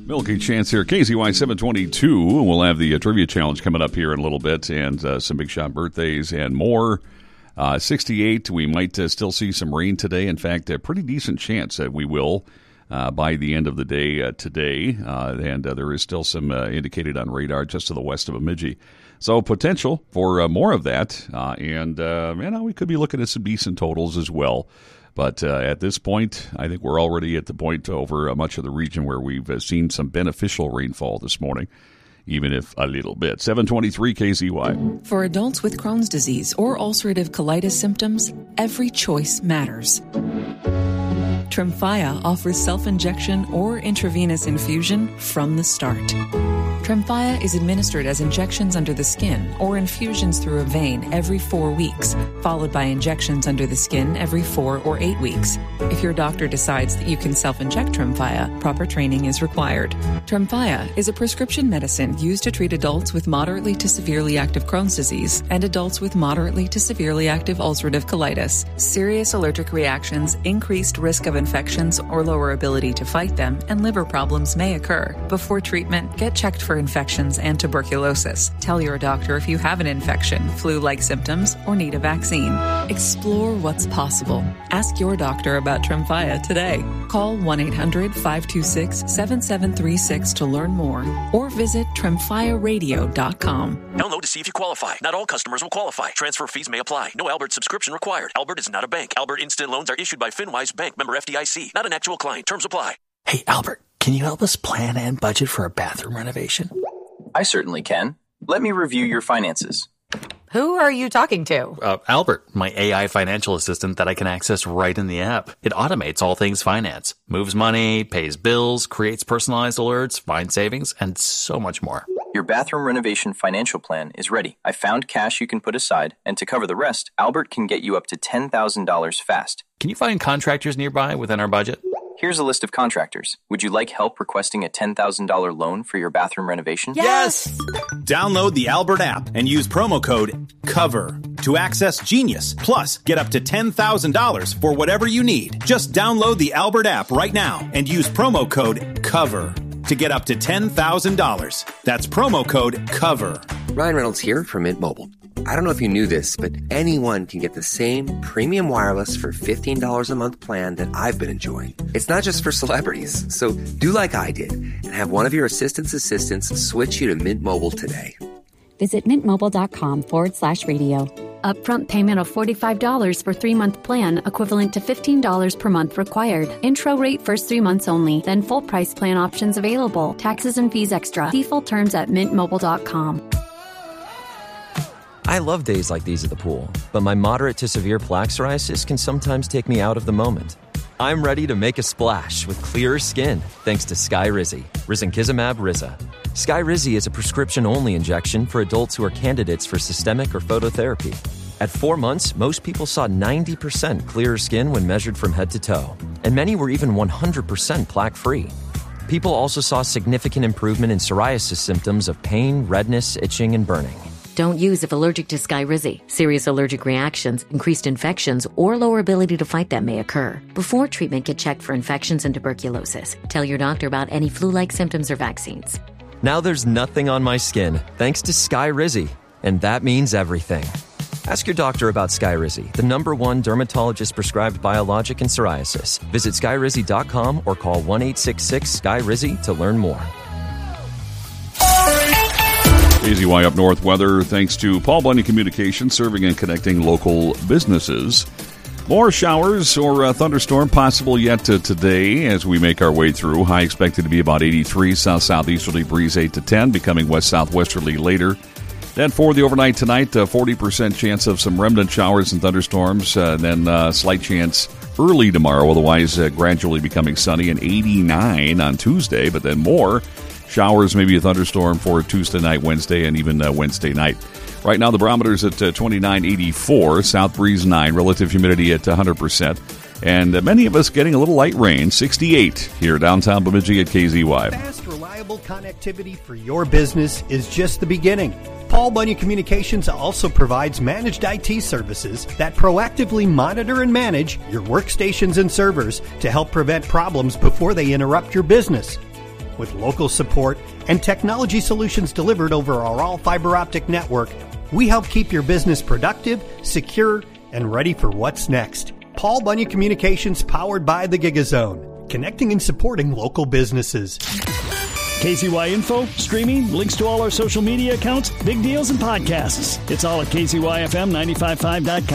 Milky Chance here, KZY 722. We'll have the trivia challenge coming up here in a little bit, and some big shot birthdays and more. 68, we might still see some rain today. In fact, a pretty decent chance that we will by the end of the day today. And there is still some indicated on radar just to the west of Bemidji. So potential for more of that. And we could be looking at some decent totals as well. But at this point, I think we're already at the point over much of the region where we've seen some beneficial rainfall this morning, even if a little bit. 723 KZY. For adults with Crohn's disease or ulcerative colitis symptoms, every choice matters. Tremfya offers self-injection or intravenous infusion from the start. Tremfya is administered as injections under the skin or infusions through a vein every 4 weeks, followed by injections under the skin every 4 or 8 weeks. If your doctor decides that you can self-inject Tremfya, proper training is required. Tremfya is a prescription medicine used to treat adults with moderately to severely active Crohn's disease and adults with moderately to severely active ulcerative colitis. Serious allergic reactions, increased risk of infections or lower ability to fight them, and liver problems may occur. Before treatment, get checked for infections and tuberculosis. Tell your doctor if you have an infection, flu-like symptoms, or need a vaccine. Explore what's possible. Ask your doctor about Tremfya today. Call 1-800-526-7736 to learn more or visit tremfyaradio.com. Download to see if you qualify. Not all customers will qualify. Transfer fees may apply. No Albert subscription required. Albert is not a bank. Albert Instant Loans are issued by FinWise Bank, member FDIC. Not an actual client. Terms apply. Hey, Albert, can you help us plan and budget for a bathroom renovation? I certainly can. Let me review your finances. Who are you talking to? Albert, my AI financial assistant that I can access right in the app. It automates all things finance, moves money, pays bills, creates personalized alerts, finds savings, and so much more. Your bathroom renovation financial plan is ready. I found cash you can put aside, and to cover the rest, Albert can get you up to $10,000 fast. Can you find contractors nearby within our budget? Here's a list of contractors. Would you like help requesting a $10,000 loan for your bathroom renovation? Yes! Download the Albert app and use promo code COVER to access Genius. Plus, get up to $10,000 for whatever you need. Just download the Albert app right now and use promo code COVER to get up to $10,000. That's promo code COVER. Ryan Reynolds here from Mint Mobile. I don't know if you knew this, but anyone can get the same premium wireless for $15 a month plan that I've been enjoying. It's not just for celebrities, so do like I did and have one of your assistants switch you to Mint Mobile today. Visit mintmobile.com/radio. Upfront payment of $45 for 3-month plan, equivalent to $15 per month required. Intro rate first 3 months only, then full price plan options available. Taxes and fees extra. See full terms at mintmobile.com. I love days like these at the pool, but my moderate to severe plaque psoriasis can sometimes take me out of the moment. I'm ready to make a splash with clearer skin thanks to Skyrizi, risankizumab Riza. Skyrizi is a prescription-only injection for adults who are candidates for systemic or phototherapy. At 4 months, most people saw 90% clearer skin when measured from head to toe, and many were even 100% plaque-free. People also saw significant improvement in psoriasis symptoms of pain, redness, itching, and burning. Don't use if allergic to Skyrizi. Serious allergic reactions, increased infections, or lower ability to fight them may occur. Before treatment, get checked for infections and tuberculosis. Tell your doctor about any flu-like symptoms or vaccines. Now there's nothing on my skin thanks to Skyrizi, and that means everything. Ask your doctor about Skyrizi, the #1 dermatologist-prescribed biologic in psoriasis. Visit Skyrizi.com or call 1-866-SKYRIZI to learn more. KZY Up North weather thanks to Paul Bunyan Communications, serving and connecting local businesses. More showers or thunderstorm possible yet today as we make our way through. High expected to be about 83. South-southeasterly breeze 8 to 10, becoming west-southwesterly later. Then for the overnight tonight, 40% chance of some remnant showers and thunderstorms. Then slight chance early tomorrow, otherwise gradually becoming sunny, and 89 on Tuesday. But then more showers, maybe a thunderstorm for Tuesday night, Wednesday, and even Wednesday night. Right now, the barometer's at 29.84, south breeze 9, relative humidity at 100%. And many of us getting a little light rain, 68 here downtown Bemidji at KZY. Fast, reliable connectivity for your business is just the beginning. Paul Bunyan Communications also provides managed IT services that proactively monitor and manage your workstations and servers to help prevent problems before they interrupt your business. With local support and technology solutions delivered over our all-fiber optic network, we help keep your business productive, secure, and ready for what's next. Paul Bunyan Communications, powered by the GigaZone, connecting and supporting local businesses. KZY Info, streaming, links to all our social media accounts, big deals, and podcasts. It's all at KZYFM955.com.